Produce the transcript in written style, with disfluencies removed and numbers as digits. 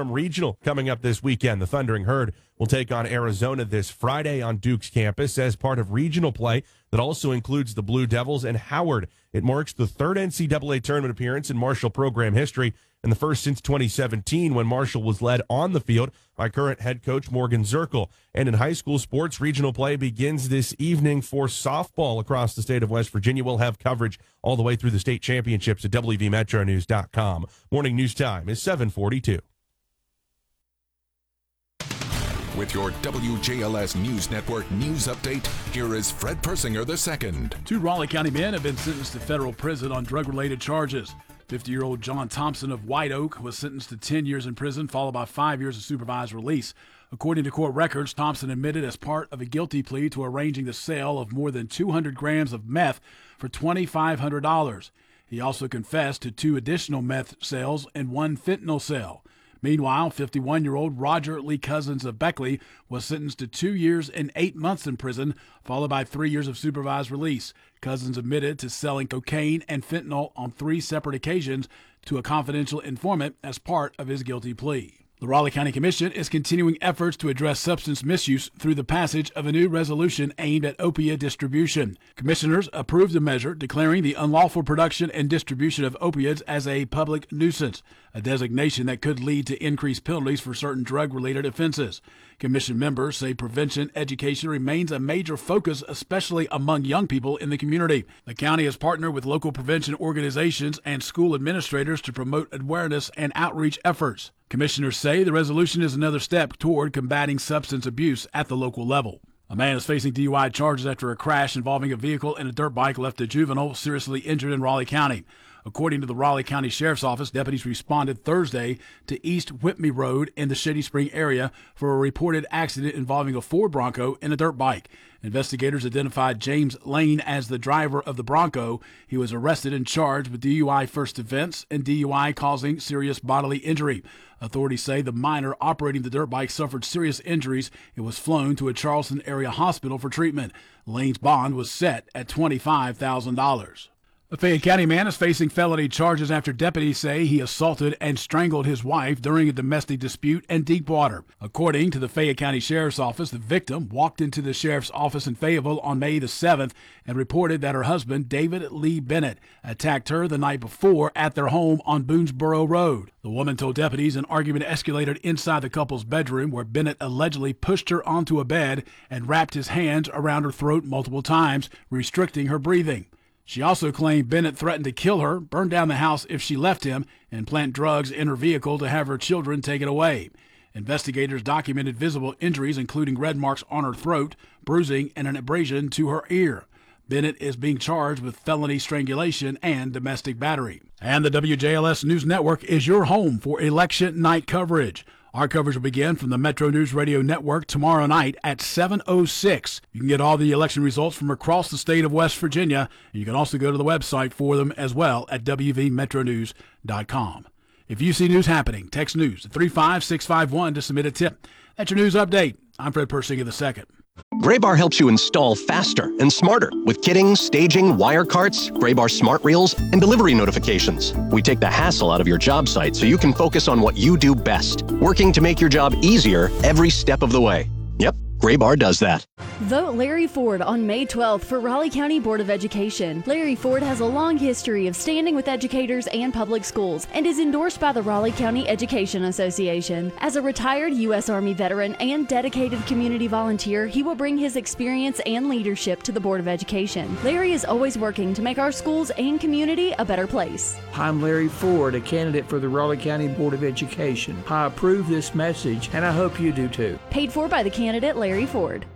Durham Regional coming up this weekend. The Thundering Herd will take on Arizona this Friday on Duke's campus as part of regional play that also includes the Blue Devils and Howard. It marks the third NCAA tournament appearance in Marshall program history and the first since 2017 when Marshall was led on the field by current head coach Morgan Zirkle. And in high school sports, regional play begins this evening for softball across the state of West Virginia. We'll have coverage all the way through the state championships at WVMetroNews.com. Morning news time is 7:42. With your WJLS News Network news update, here is Fred Persinger II. 2 Raleigh County men have been sentenced to federal prison on drug-related charges. 50-year-old John Thompson of White Oak was sentenced to 10 years in prison, followed by 5 years of supervised release. According to court records, Thompson admitted as part of a guilty plea to arranging the sale of more than 200 grams of meth for $2,500. He also confessed to 2 additional meth sales and 1 fentanyl sale. Meanwhile, 51-year-old Roger Lee Cousins of Beckley was sentenced to 2 years and 8 months in prison, followed by 3 years of supervised release. Cousins admitted to selling cocaine and fentanyl on 3 separate occasions to a confidential informant as part of his guilty plea. The Raleigh County Commission is continuing efforts to address substance misuse through the passage of a new resolution aimed at opioid distribution. Commissioners approved a measure declaring the unlawful production and distribution of opioids as a public nuisance, a designation that could lead to increased penalties for certain drug-related offenses. Commission members say prevention education remains a major focus, especially among young people in the community. The county has partnered with local prevention organizations and school administrators to promote awareness and outreach efforts. Commissioners say the resolution is another step toward combating substance abuse at the local level. A man is facing DUI charges after a crash involving a vehicle and a dirt bike left a juvenile seriously injured in Raleigh County. According to the Raleigh County Sheriff's Office, deputies responded Thursday to East Whitney Road in the Shady Spring area for a reported accident involving a Ford Bronco and a dirt bike. Investigators identified James Lane as the driver of the Bronco. He was arrested and charged with DUI first offense and DUI causing serious bodily injury. Authorities say the minor operating the dirt bike suffered serious injuries and was flown to a Charleston area hospital for treatment. Lane's bond was set at $25,000. A Fayette County man is facing felony charges after deputies say he assaulted and strangled his wife during a domestic dispute in Deepwater. According to the Fayette County Sheriff's Office, the victim walked into the sheriff's office in Fayetteville on May the 7th and reported that her husband, David Lee Bennett, attacked her the night before at their home on Boonesboro Road. The woman told deputies an argument escalated inside the couple's bedroom where Bennett allegedly pushed her onto a bed and wrapped his hands around her throat multiple times, restricting her breathing. She also claimed Bennett threatened to kill her, burn down the house if she left him, and plant drugs in her vehicle to have her children taken away. Investigators documented visible injuries, including red marks on her throat, bruising, and an abrasion to her ear. Bennett is being charged with felony strangulation and domestic battery. And the WJLS News Network is your home for election night coverage. Our coverage will begin from the Metro News Radio Network tomorrow night at 7:06. You can get all the election results from across the state of West Virginia, and you can also go to the website for them as well at WVMetroNews.com. If you see news happening, text news at 35651 to submit a tip. That's your news update. I'm Fred Persinger II. Graybar helps you install faster and smarter with kitting, staging, wire carts, Graybar smart reels, and delivery notifications. We take the hassle out of your job site so you can focus on what you do best, working to make your job easier every step of the way. Yep, Graybar does that. Vote Larry Ford on May 12th for Raleigh County Board of Education. Larry Ford has a long history of standing with educators and public schools and is endorsed by the Raleigh County Education Association. As a retired U.S. Army veteran and dedicated community volunteer, he will bring his experience and leadership to the Board of Education. Larry is always working to make our schools and community a better place. I'm Larry Ford, a candidate for the Raleigh County Board of Education. I approve this message, and I hope you do too. Paid for by the candidate Larry Ford.